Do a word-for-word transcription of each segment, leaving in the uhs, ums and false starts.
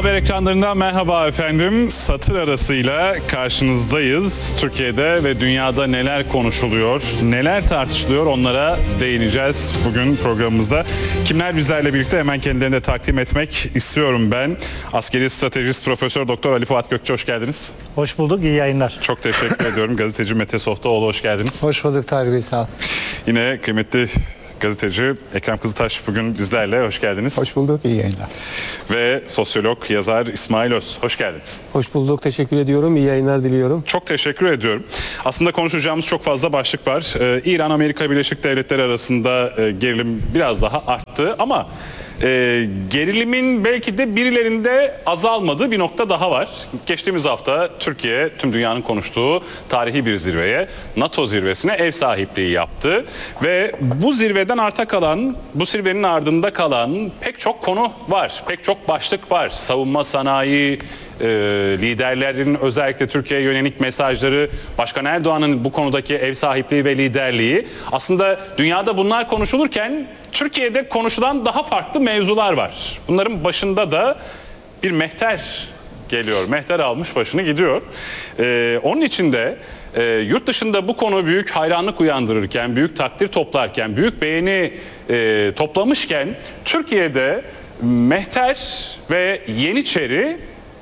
Haber ekranlarından merhaba efendim. Satır arasıyla karşınızdayız. Türkiye'de ve dünyada neler konuşuluyor, neler tartışılıyor onlara değineceğiz bugün programımızda. Kimler bizlerle birlikte hemen kendilerini de takdim etmek istiyorum ben. Askeri stratejist Profesör Doktor Ali Fuat Gökçe, hoş geldiniz. Hoş bulduk, iyi yayınlar. Çok teşekkür ediyorum. Gazeteci Mete Sohtaoğlu, hoş geldiniz. Hoş bulduk Tarık Bey, sağ olun. Yine kıymetli gazeteci Ekrem Kızıltaş bugün bizlerle, hoş geldiniz. Hoş bulduk, iyi yayınlar. Ve sosyolog, yazar İsmail Öz, hoş geldiniz. Hoş bulduk, teşekkür ediyorum. İyi yayınlar diliyorum. Çok teşekkür ediyorum. Aslında konuşacağımız çok fazla başlık var. Ee, İran-Amerika Birleşik Devletleri arasında e, gerilim biraz daha arttı ama e, gerilimin belki de birilerinde azalmadığı bir nokta daha var. Geçtiğimiz hafta Türkiye tüm dünyanın konuştuğu tarihi bir zirveye, NATO zirvesine ev sahipliği yaptı ve bu zirveden arta kalan, bu zirvenin ardında kalan pek çok konu var, pek çok başlık var. Savunma sanayi, e, liderlerin özellikle Türkiye'ye yönelik mesajları, Başkan Erdoğan'ın bu konudaki ev sahipliği ve liderliği. Aslında dünyada bunlar konuşulurken Türkiye'de konuşulan daha farklı mevzular var. Bunların başında da bir mehter geliyor. Mehter almış başını gidiyor. Ee, onun için de e, yurt dışında bu konu büyük hayranlık uyandırırken, büyük takdir toplarken, büyük beğeni e, toplamışken Türkiye'de mehter ve Yeniçeri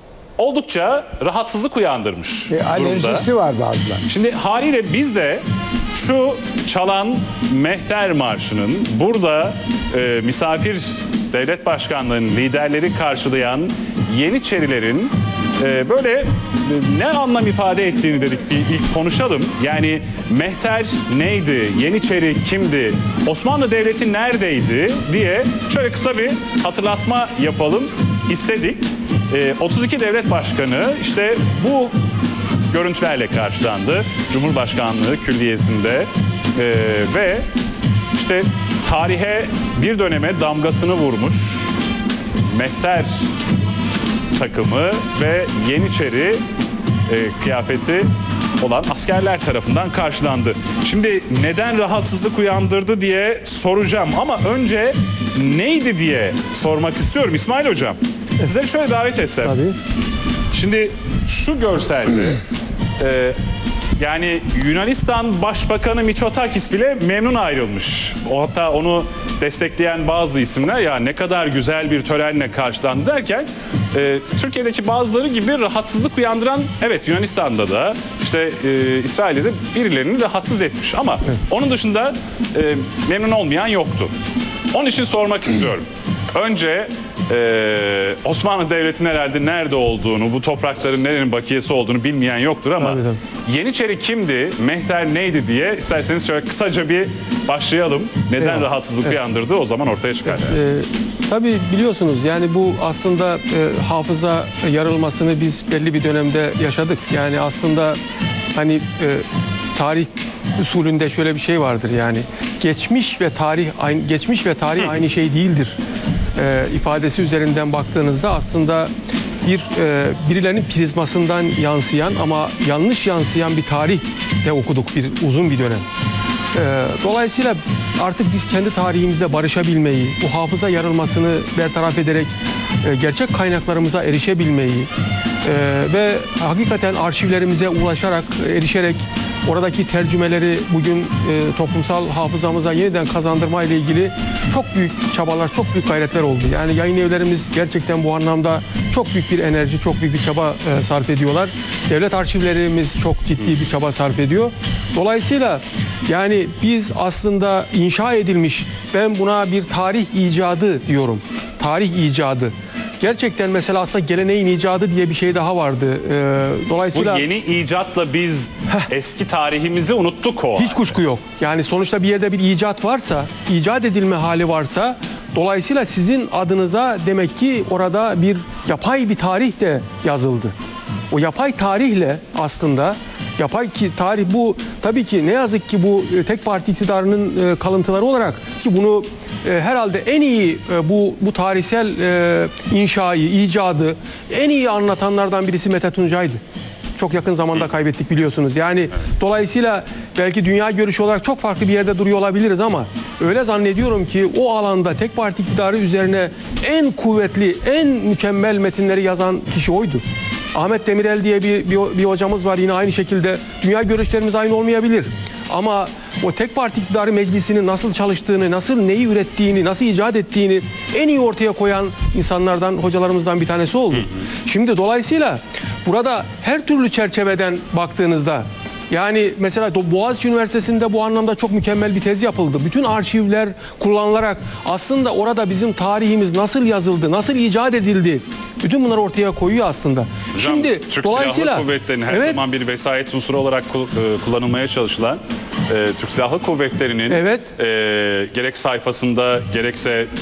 oldukça rahatsızlık uyandırmış E, alerjisi durumda. var bazıları. Şimdi haliyle biz de şu çalan Mehter Marşı'nın burada e, misafir devlet başkanlığının liderleri karşılayan Yeniçerilerin e, böyle e, ne anlam ifade ettiğini dedik, bir ilk konuşalım. Yani Mehter neydi, Yeniçeri kimdi, Osmanlı Devleti neredeydi diye şöyle kısa bir hatırlatma yapalım istedik. E, otuz iki devlet başkanı işte bu görüntülerle karşılandı. Cumhurbaşkanlığı Külliyesi'nde ee, ve işte tarihe bir döneme damgasını vurmuş mehter takımı ve Yeniçeri e, kıyafeti olan askerler tarafından karşılandı. Şimdi neden rahatsızlık uyandırdı diye soracağım ama önce neydi diye sormak istiyorum İsmail Hocam. Sizleri şöyle davet etsem. Tabii. Şimdi şu görselde e, yani Yunanistan Başbakanı Mitsotakis bile memnun ayrılmış. O, hatta onu destekleyen bazı isimler ya ne kadar güzel bir törenle karşılandı derken e, Türkiye'deki bazıları gibi rahatsızlık uyandıran, evet Yunanistan'da da işte e, İsrail'de de birilerini rahatsız etmiş ama evet, onun dışında e, memnun olmayan yoktu. Onun için sormak istiyorum. Önce Ee, Osmanlı Devleti'nin herhalde nerede olduğunu, bu toprakların nerenin bakiyesi olduğunu bilmeyen yoktur ama tabii, tabii. Yeniçeri kimdi, Mehter neydi diye isterseniz şöyle kısaca bir başlayalım. Neden Eyvallah. rahatsızlık Evet. uyandırdı o zaman ortaya çıkar. Ee, tabii biliyorsunuz yani bu aslında e, hafıza yarılmasını biz belli bir dönemde yaşadık. Yani aslında hani e, tarih usulünde şöyle bir şey vardır yani geçmiş ve tarih aynı, geçmiş ve tarih aynı şey değildir. E, ifadesi üzerinden baktığınızda aslında bir e, birilerinin prizmasından yansıyan ama yanlış yansıyan bir tarih de okuduk bir uzun bir dönem. E, dolayısıyla artık biz kendi tarihimizle barışabilmeyi, bu hafıza yarılmasını bertaraf ederek e, gerçek kaynaklarımıza erişebilmeyi e, ve hakikaten arşivlerimize ulaşarak, erişerek oradaki tercümeleri bugün e, toplumsal hafızamıza yeniden kazandırma ile ilgili çok büyük çabalar, çok büyük gayretler oldu. Yani yayın evlerimiz gerçekten bu anlamda çok büyük bir enerji, çok büyük bir çaba e, sarf ediyorlar. Devlet arşivlerimiz çok ciddi bir çaba sarf ediyor. Dolayısıyla yani biz aslında inşa edilmiş, ben buna bir tarih icadı diyorum. Tarih icadı. Gerçekten mesela aslında geleneğin icadı diye bir şey daha vardı. Ee, dolayısıyla Bu yeni icatla biz heh, eski tarihimizi unuttuk o. Hiç kuşku yok. Yani sonuçta bir yerde bir icat varsa, icat edilme hali varsa dolayısıyla sizin adınıza demek ki orada bir yapay bir tarih de yazıldı. O yapay tarihle aslında yapay ki tarih bu tabii ki ne yazık ki bu tek parti iktidarının kalıntıları olarak ki bunu e, herhalde en iyi e, bu bu tarihsel e, inşayı, icadı en iyi anlatanlardan birisi Mete Tuncay'dı. Çok yakın zamanda kaybettik biliyorsunuz. Yani dolayısıyla belki dünya görüşü olarak çok farklı bir yerde duruyor olabiliriz ama öyle zannediyorum ki o alanda tek parti iktidarı üzerine en kuvvetli, en mükemmel metinleri yazan kişi oydu. Ahmet Demirel diye bir, bir, bir hocamız var, yine aynı şekilde dünya görüşlerimiz aynı olmayabilir. Ama o tek parti iktidarı meclisinin nasıl çalıştığını, nasıl neyi ürettiğini, nasıl icat ettiğini en iyi ortaya koyan insanlardan, hocalarımızdan bir tanesi oldu. Şimdi dolayısıyla burada her türlü çerçeveden baktığınızda, yani mesela Boğaziçi Üniversitesi'nde bu anlamda çok mükemmel bir tez yapıldı. Bütün arşivler kullanılarak aslında orada bizim tarihimiz nasıl yazıldı, nasıl icat edildi, bütün bunları ortaya koyuyor aslında. Hocam, Şimdi Türk dolayısıyla Silahlı Kuvvetleri'nin her evet, zaman bir vesayet unsuru olarak kul- e, kullanılmaya çalışılan e, Türk Silahlı Kuvvetleri'nin Evet. e, gerek sayfasında gerekse